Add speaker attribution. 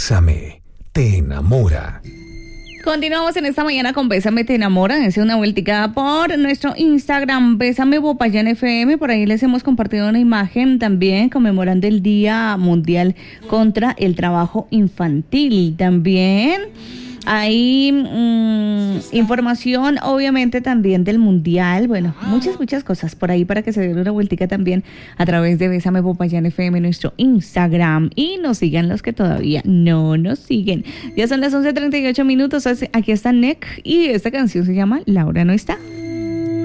Speaker 1: Bésame, te enamora.
Speaker 2: Continuamos en esta mañana con Bésame Te Enamora. Dense una vueltica por nuestro Instagram, Bésame Popayán FM. Por ahí les hemos compartido una imagen también conmemorando el Día Mundial contra el Trabajo Infantil. También hay información, obviamente, también del Mundial. Bueno, muchas cosas por ahí para que se den una vueltica también a través de Bésame Popayán FM, nuestro Instagram. Y nos sigan los que todavía no nos siguen. Ya son las 11:38 minutos. Aquí está Nick y esta canción se llama Laura no está.